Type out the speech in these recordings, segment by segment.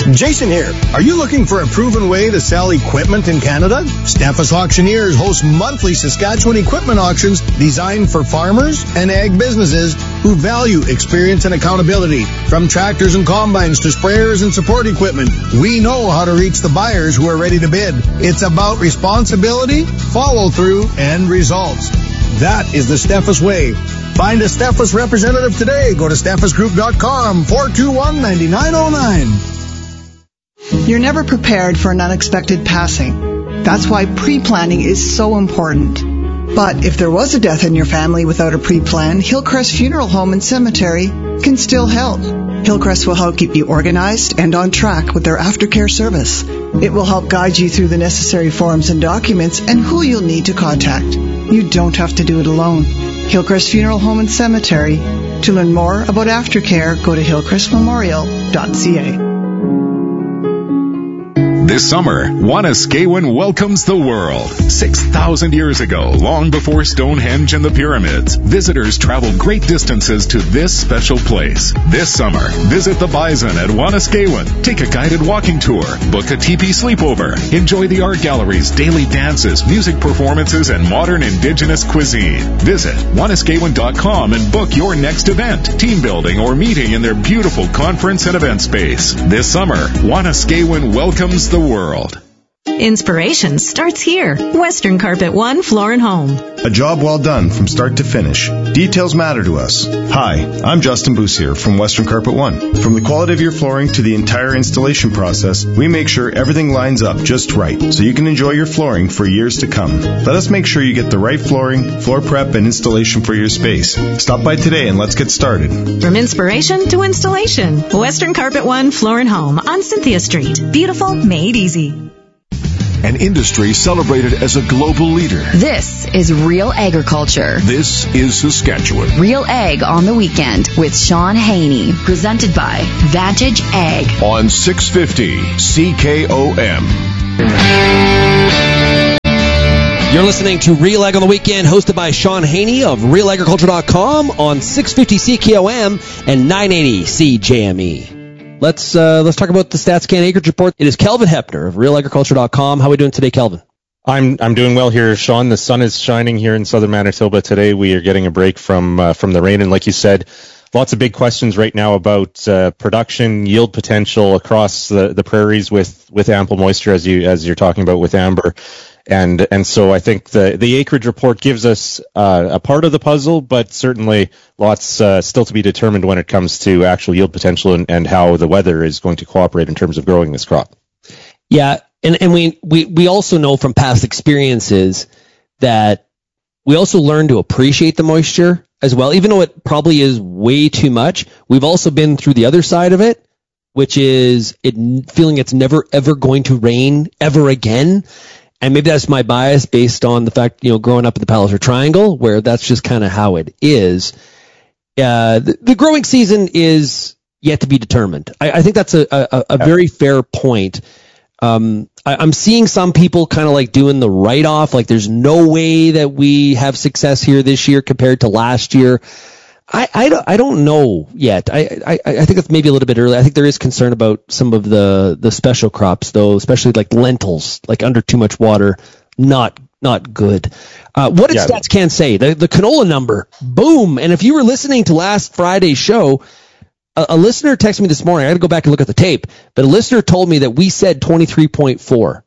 Jason here. Are you looking for a proven way to sell equipment in Canada? Steffes Auctioneers hosts monthly Saskatchewan equipment auctions designed for farmers and ag businesses who value experience and accountability. From tractors and combines to sprayers and support equipment, we know how to reach the buyers who are ready to bid. It's about responsibility, follow-through, and results. That is the Steffes way. Find a Steffes representative today. Go to steffesgroup.com, 421-9909. You're never prepared for an unexpected passing. That's why pre-planning is so important. But if there was a death in your family without a pre-plan, Hillcrest Funeral Home and Cemetery can still help. Hillcrest will help keep you organized and on track with their aftercare service. It will help guide you through the necessary forms and documents and who you'll need to contact. You don't have to do it alone. Hillcrest Funeral Home and Cemetery. To learn more about aftercare, go to hillcrestmemorial.ca. This summer, Wanuskewin welcomes the world. 6,000 years ago, long before Stonehenge and the pyramids, visitors traveled great distances to this special place. This summer, visit the Bison at Wanuskewin. Take a guided walking tour, book a teepee sleepover, enjoy the art galleries, daily dances, music performances, and modern indigenous cuisine. Visit wanuskewin.com and book your next event, team building, or meeting in their beautiful conference and event space. This summer, Wanuskewin welcomes the world. Inspiration starts here. Western Carpet One Floor and Home. A job well done from start to finish. Details matter to us. Hi, I'm Justin Boussier from Western Carpet One. From the quality of your flooring to the entire installation process, we make sure everything lines up just right so you can enjoy your flooring for years to come. Let us make sure you get the right flooring, floor prep, and installation for your space. Stop by today and let's get started. From inspiration to installation. Western Carpet One Floor and Home on Cynthia Street. Beautiful, made easy. An industry celebrated as a global leader. This is Real Agriculture. This is Saskatchewan. Real Ag on the Weekend with Sean Haney. Presented by Vantage Ag. On 650 CKOM. You're listening to Real Ag on the Weekend, hosted by Sean Haney of RealAgriculture.com on 650 CKOM and 980 CJME. Let's talk about the StatsCan acreage report. It is Kelvin Hepner of RealAgriculture.com. How are we doing today, Kelvin? I'm doing well here, Sean. The sun is shining here in southern Manitoba today. We are getting a break from the rain, and like you said, lots of big questions right now about production, yield potential across the prairies with ample moisture, as you're talking about with Amber. And so I think the acreage report gives us a part of the puzzle, but certainly lots still to be determined when it comes to actual yield potential and how the weather is going to cooperate in terms of growing this crop. Yeah, and we also know from past experiences that we also learn to appreciate the moisture as well, even though it probably is way too much. We've also been through the other side of it, which is feeling it's never ever going to rain ever again. And maybe that's my bias based on the fact, growing up in the Palliser Triangle, where that's just kind of how it is. The growing season is yet to be determined. I think that's a very fair point. I'm seeing some people kind of like doing the write-off, like there's no way that we have success here this year compared to last year. I don't know yet. I think it's maybe a little bit early. I think there is concern about some of the special crops, though, especially like lentils, like under too much water, not good. What did StatsCan say? The canola number, boom! And if you were listening to last Friday's show, a listener texted me this morning. I had to go back and look at the tape, but a listener told me that we said 23.4.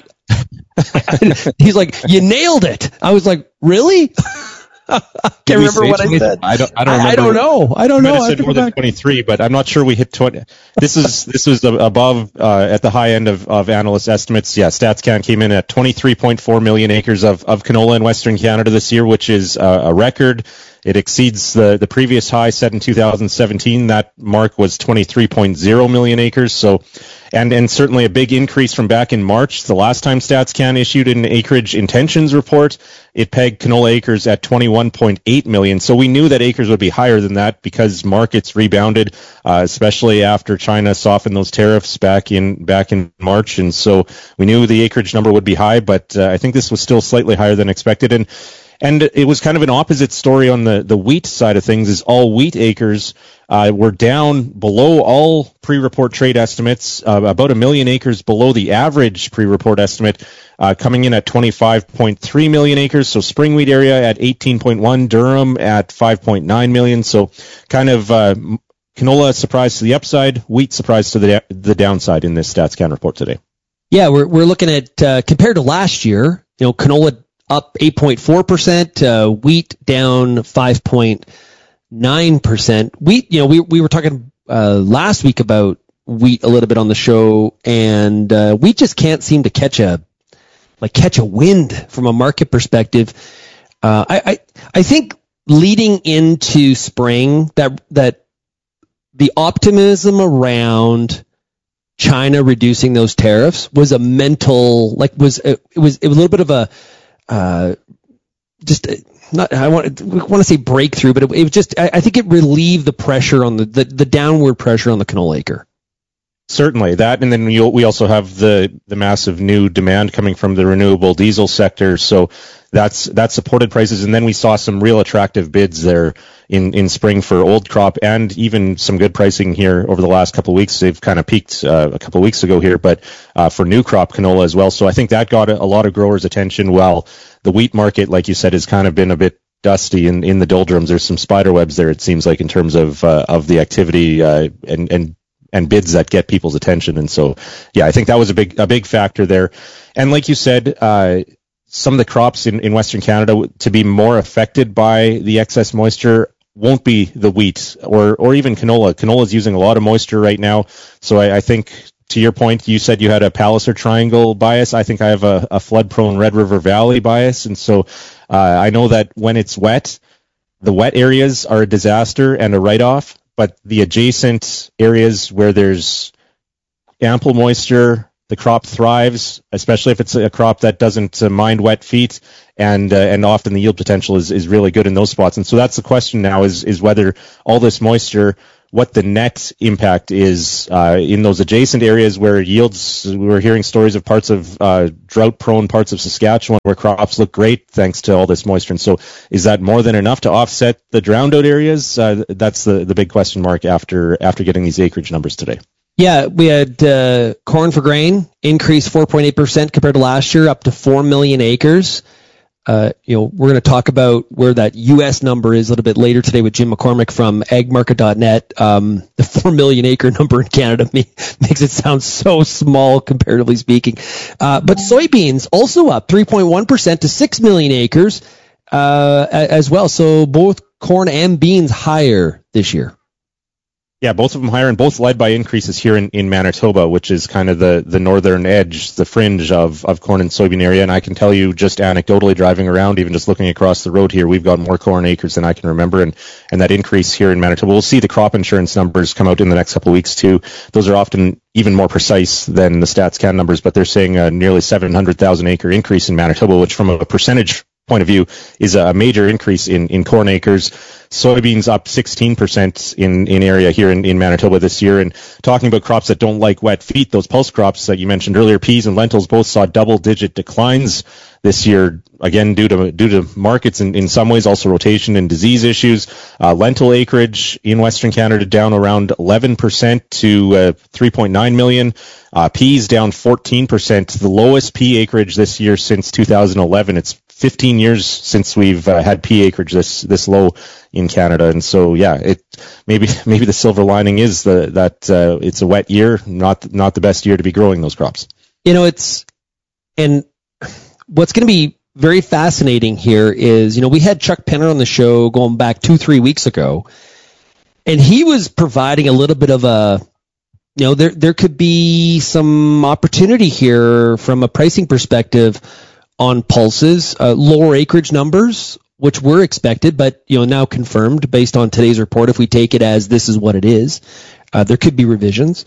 He's like, you nailed it. I was like, really? Can't remember what I said. I don't know. I said more than 23, but I'm not sure we hit 20. This was above at the high end of analyst estimates. Yeah, StatsCan came in at 23.4 million acres of canola in Western Canada this year, which is a record. It exceeds the previous high set in 2017. That mark was 23.0 million acres. So, and certainly a big increase from back in March. The last time StatsCan issued an acreage intentions report, it pegged canola acres at 21.8 million. So we knew that acres would be higher than that because markets rebounded, especially after China softened those tariffs back in March. And so we knew the acreage number would be high, but I think this was still slightly higher than expected. And it was kind of an opposite story on the wheat side of things, is all wheat acres were down below all pre-report trade estimates, about 1 million acres below the average pre-report estimate, coming in at 25.3 million acres. So spring wheat area at 18.1, Durham at 5.9 million. So kind of canola surprise to the upside, wheat surprise to the downside in this StatsCan report today. Yeah, we're looking at compared to last year, canola up 8.4%, wheat down 5.9%. Wheat, we were talking last week about wheat a little bit on the show, and wheat just can't seem to catch a wind from a market perspective. I think leading into spring that the optimism around China reducing those tariffs was a mental, it was a little bit of a I want to say breakthrough, but it was just, I think it relieved the pressure on the downward pressure on the canola acre. Certainly that, and then we also have the massive new demand coming from the renewable diesel sector, so that supported prices. And then we saw some real attractive bids there in spring for old crop, and even some good pricing here over the last couple of weeks. They've kind of peaked a couple of weeks ago here, but for new crop canola as well. So I think that got a lot of growers' attention. While the wheat market, like you said, has kind of been a bit dusty in the doldrums. There's some spider webs there, it seems like, in terms of the activity and bids that get people's attention. And so, yeah, I think that was a big factor there. And like you said, some of the crops in Western Canada to be more affected by the excess moisture won't be the wheat or even canola. Canola is using a lot of moisture right now. So I think, to your point, you said you had a Palliser Triangle bias. I think I have a flood-prone Red River Valley bias. And so I know that when it's wet, the wet areas are a disaster and a write-off. But the adjacent areas where there's ample moisture, the crop thrives, especially if it's a crop that doesn't mind wet feet, and often the yield potential is really good in those spots. And so that's the question now, is whether all this moisture, what the net impact is in those adjacent areas where yields, we're hearing stories of parts of drought-prone parts of Saskatchewan where crops look great thanks to all this moisture. And so is that more than enough to offset the drowned-out areas? That's the big question mark after getting these acreage numbers today. Yeah, we had corn for grain increase 4.8% compared to last year, up to 4 million acres. We're going to talk about where that U.S. number is a little bit later today with Jim McCormick from agmarket.net. The 4 million acre number in Canada makes it sound so small, comparatively speaking. But soybeans also up 3.1% to 6 million acres as well. So both corn and beans higher this year. Yeah, both of them higher, and both led by increases here in Manitoba, which is kind of the northern edge, the fringe of corn and soybean area. And I can tell you, just anecdotally driving around, even just looking across the road here, we've got more corn acres than I can remember, and that increase here in Manitoba. We'll see the crop insurance numbers come out in the next couple of weeks too. Those are often even more precise than the StatsCan numbers, but they're saying a nearly 700,000 acre increase in Manitoba, which from a percentage point of view is a major increase in corn acres. Soybeans up 16% in area here in Manitoba this year. And talking about crops that don't like wet feet, those pulse crops that you mentioned earlier, peas and lentils, both saw double-digit declines this year, again due to markets in some ways, also rotation and disease issues. Lentil acreage in Western Canada down around 11% to 3.9 million. Peas down 14%, the lowest pea acreage this year since 2011. It's 15 years since we've had pea acreage this low in Canada. And so, yeah, maybe the silver lining is that it's a wet year, not the best year to be growing those crops. And what's going to be very fascinating here is, we had Chuck Penner on the show going back 2-3 weeks ago, and he was providing a little bit of a, there could be some opportunity here from a pricing perspective on pulses, lower acreage numbers, which were expected, but now confirmed based on today's report. If we take it as this is what it is, there could be revisions.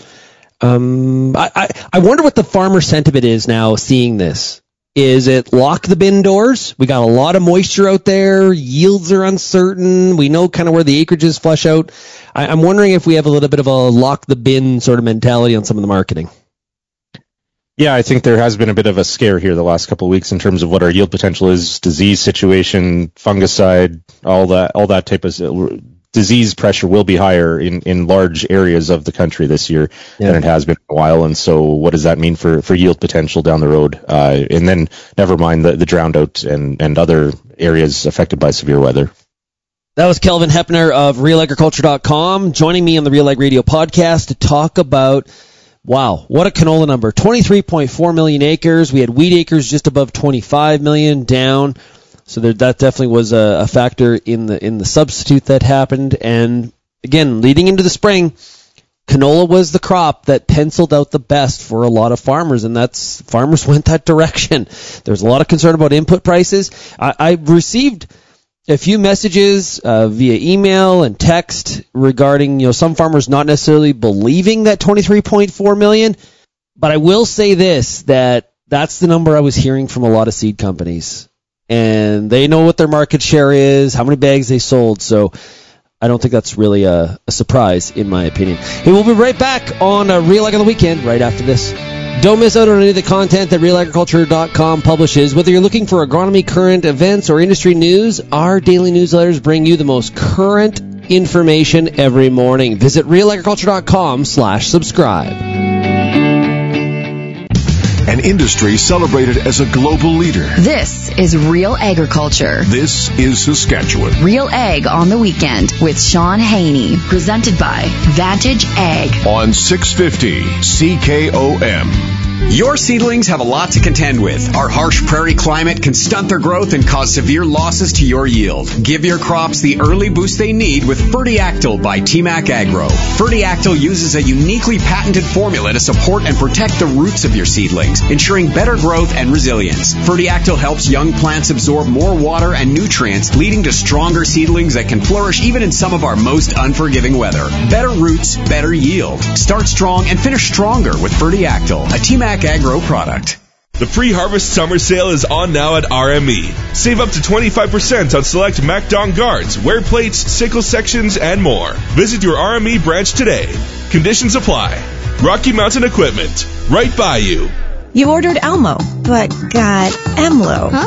I wonder what the farmer sentiment is now seeing this. Is it lock the bin doors? We got a lot of moisture out there. Yields are uncertain. We know kind of where the acreages flush out. I'm wondering if we have a little bit of a lock the bin sort of mentality on some of the marketing. Yeah, I think there has been a bit of a scare here the last couple of weeks in terms of what our yield potential is, disease situation, fungicide, all that type of disease pressure will be higher in large areas of the country this year than it has been in a while. And so what does that mean for yield potential down the road? And then never mind the drowned out and other areas affected by severe weather. That was Kelvin Heppner of RealAgriculture.com joining me on the Real Ag Radio podcast to talk about, wow, what a canola number. 23.4 million acres. We had wheat acres just above 25 million down. So that definitely was a factor in the substitute that happened. And again, leading into the spring, canola was the crop that penciled out the best for a lot of farmers, and farmers went that direction. There's a lot of concern about input prices. I received a few messages via email and text regarding some farmers not necessarily believing that 23.4 million. But I will say this, that's the number I was hearing from a lot of seed companies. And they know what their market share is, how many bags they sold. So I don't think that's really a surprise, in my opinion. Hey, we'll be right back on Real Ag on the Weekend right after this. Don't miss out on any of the content that RealAgriculture.com publishes. Whether you're looking for agronomy, current events, or industry news, our daily newsletters bring you the most current information every morning. Visit RealAgriculture.com/subscribe. An industry celebrated as a global leader. This is Real Agriculture. This is Saskatchewan. Real Ag on the Weekend with Sean Haney. Presented by Vantage Ag. On 650 CKOM. Your seedlings have a lot to contend with. Our harsh prairie climate can stunt their growth and cause severe losses to your yield. Give your crops the early boost they need with Fertiactyl by TMAC Agro. Fertiactyl uses a uniquely patented formula to support and protect the roots of your seedlings, ensuring better growth and resilience. Fertiactyl helps young plants absorb more water and nutrients, leading to stronger seedlings that can flourish even in some of our most unforgiving weather. Better roots, better yield. Start strong and finish stronger with Fertiactyl, a TMAC Agro product. The pre-harvest summer sale is on now at RME. Save up to 25% on select MacDon guards, wear plates, sickle sections, and more. Visit your RME branch today. Conditions apply. Rocky Mountain Equipment, right by you. You ordered Elmo, but got Emlo. Huh?